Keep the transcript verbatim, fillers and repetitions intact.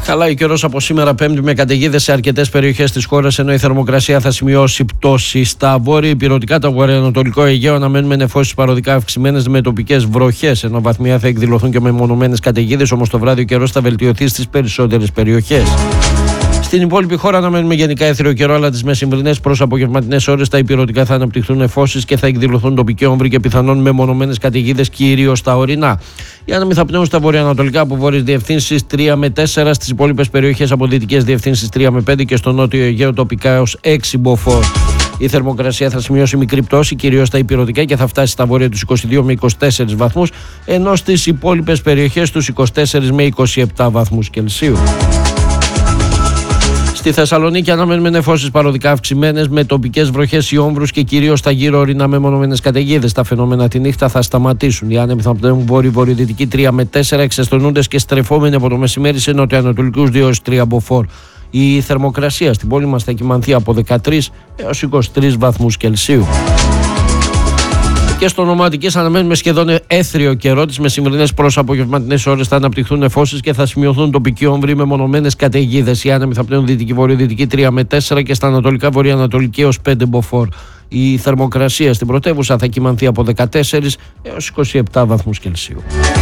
Καλάει ο καιρός από σήμερα Πέμπτη με καταιγίδες σε αρκετές περιοχές της χώρας, ενώ η θερμοκρασία θα σημειώσει πτώση. Στα βόρεια υπηρετικά, το βορειοανατολικό Αιγαίο αναμένουμε νεφώσεις παροδικά αυξημένες με τοπικές βροχές, ενώ βαθμιά θα εκδηλωθούν και μεμονωμένες καταιγίδες, όμως το βράδυ ο καιρός θα βελτιωθεί στις περισσότερες περιοχές. Στην υπόλοιπη χώρα αναμένουμε γενικά έθριο καιρό, αλλά τις μεσημβρινές προς απογευματινές ώρες τα υπηρετικά θα αναπτυχθούν νεφώσεις και θα εκδηλωθούν τοπικοί όμβροι και πιθανόν μεμονωμένες καταιγίδες, κυρίως στα ορεινά. Οι άνεμοι θα πνέουν στα βορειοανατολικά από βόρειες διευθύνσεις τρία με τέσσερα, στις υπόλοιπες περιοχές από δυτικές διευθύνσεις τρία με πέντε και στο νότιο Αιγαίο τοπικά έως έξι μποφόρ. Η θερμοκρασία θα σημειώσει μικρή πτώση, κυρίως στα υπηρετικά, και θα φτάσει στα βόρεια τους είκοσι δύο με είκοσι τέσσερις βαθμούς, ενώ στις υπόλοιπες περιοχές τους είκοσι τέσσερα με είκοσι επτά βαθμούς Κελσίου. Στη Θεσσαλονίκη αναμένουμε νεφώσεις παροδικά αυξημένες με τοπικές βροχές ή όμβρους και κυρίως στα γύρω ορεινά μεμονωμένες καταιγίδες. Τα φαινόμενα τη νύχτα θα σταματήσουν. Οι άνεμοι θα πνέουν βόρειο-βορειοδυτική τρία με τέσσερα, εξαισθενούντες και στρεφόμενοι από το μεσημέρι σε νοτιοανατολικούς δύο έως τρία μποφόρ. Η θερμοκρασία στην πόλη μας θα κυμανθεί από δεκατρείς έως είκοσι τρεις βαθμούς Κελσίου. Και στο Νομό Αττικής αναμένουμε σχεδόν έθριο καιρό. Τις μεσημβρινές προς απογευματινές ώρες θα αναπτυχθούν νεφώσεις και θα σημειωθούν τοπικοί όμβροι με μονομένες καταιγίδες. Οι άνεμοι θα πνέουν δυτική-βορειοδυτική τρία με τέσσερα και στα ανατολικά βορειοανατολική έως πέντε μποφόρ. Η θερμοκρασία στην πρωτεύουσα θα κυμανθεί από δεκατέσσερα έως είκοσι επτά βαθμούς Κελσίου.